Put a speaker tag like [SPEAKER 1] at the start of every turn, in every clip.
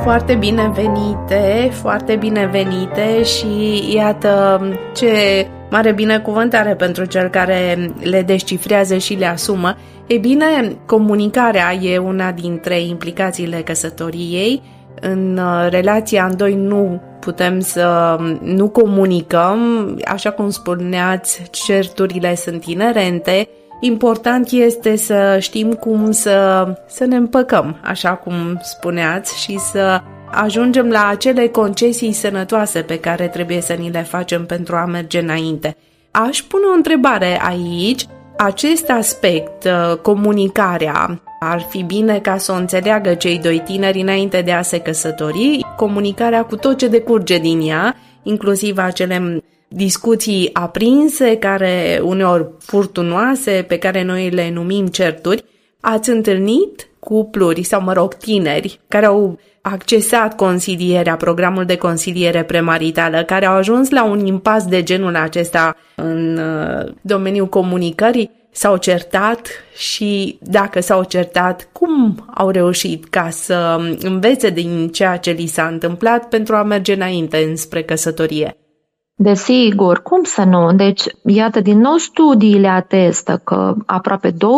[SPEAKER 1] Foarte binevenite și iată ce mare binecuvântare pentru cel care le descifrează și le asumă. Ei bine, comunicarea e una dintre implicațiile căsătoriei. În relația în doi nu putem să nu comunicăm, așa cum spuneați, certurile sunt inerente. Important este să știm cum să ne împăcăm, așa cum spuneați, și să ajungem la acele concesii sănătoase pe care trebuie să ni le facem pentru a merge înainte. Aș pune o întrebare aici. Acest aspect, comunicarea, ar fi bine ca să o înțeleagă cei doi tineri înainte de a se căsători, comunicarea cu tot ce decurge din ea, inclusiv acele discuții aprinse, care uneori furtunoase, pe care noi le numim certuri. Ați întâlnit cupluri sau, tineri care au accesat consilierea, programul de consiliere premaritală, care au ajuns la un impas de genul acesta în domeniul comunicării? S-au certat și dacă s-au certat, cum au reușit ca să învețe din ceea ce li s-a întâmplat pentru a merge înainte înspre căsătorie?
[SPEAKER 2] Desigur, cum să nu? Deci, iată, din nou studiile atestă că aproape 2/3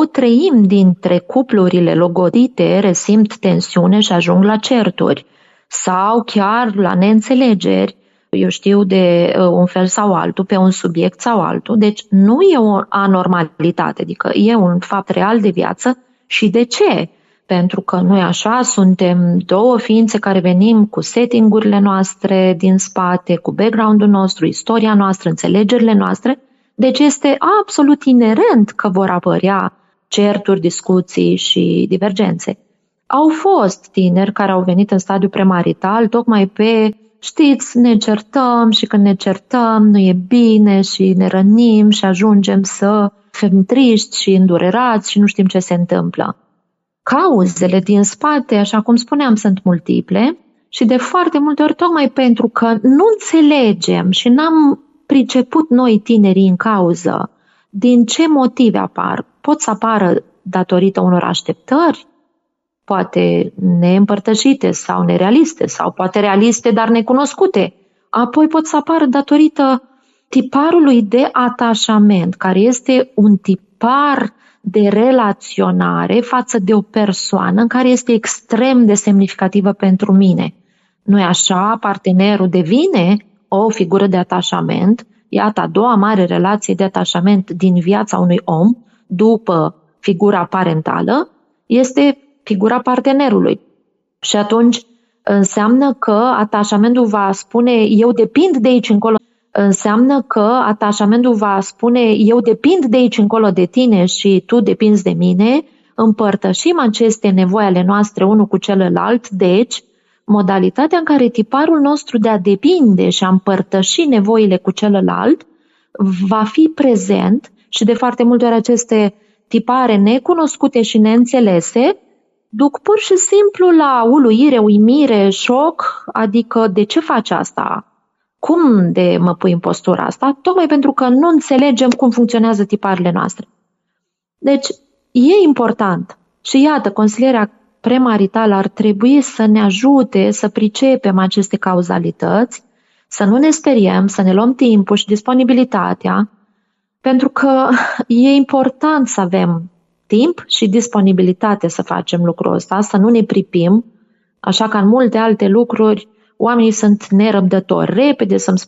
[SPEAKER 2] dintre cuplurile logodite resimt tensiune și ajung la certuri sau chiar la neînțelegeri, eu știu, de un fel sau altul, pe un subiect sau altul. Deci nu e o anormalitate, adică e un fapt real de viață. Și de ce? Pentru că noi așa suntem două ființe care venim cu setting-urile noastre din spate, cu background-ul nostru, istoria noastră, înțelegerile noastre. Deci este absolut inerent că vor apărea certuri, discuții și divergențe. Au fost tineri care au venit în stadiu premarital tocmai pe, știți, ne certăm și când ne certăm nu e bine și ne rănim și ajungem să fim triști și îndurerați și nu știm ce se întâmplă. Cauzele din spate, așa cum spuneam, sunt multiple și de foarte multe ori tocmai pentru că nu înțelegem și n-am priceput noi tinerii în cauză din ce motive apar. Pot să apară datorită unor așteptări, poate neîmpărtășite sau nerealiste, sau poate realiste, dar necunoscute. Apoi pot să apară datorită tiparului de atașament, care este un tipar de relaționare față de o persoană în care este extrem de semnificativă pentru mine. Nu-i așa? Partenerul devine o figură de atașament. Iată, a doua mare relație de atașament din viața unui om, după figura parentală, este figura partenerului. Și atunci înseamnă că atașamentul va spune eu depind de aici încolo. Înseamnă că atașamentul va spune eu depind de aici încolo de tine și tu depinzi de mine. Împărtășim aceste nevoi ale noastre unul cu celălalt. Deci, modalitatea în care tiparul nostru de a depinde și a împărtăși nevoile cu celălalt va fi prezent și de foarte multe ori aceste tipare necunoscute și neînțelese duc pur și simplu la uluire, uimire, șoc, adică de ce faci asta? Cum de mă pui în postura asta? Tocmai pentru că nu înțelegem cum funcționează tiparele noastre. Deci e important și iată, consilierea premaritală ar trebui să ne ajute să pricepem aceste cauzalități, să nu ne speriem, să ne luăm timpul și disponibilitatea, pentru că e important să avem timp și disponibilitate să facem lucrul ăsta, să nu ne pripim, așa ca în multe alte lucruri, oamenii sunt nerăbdători, repede să-mi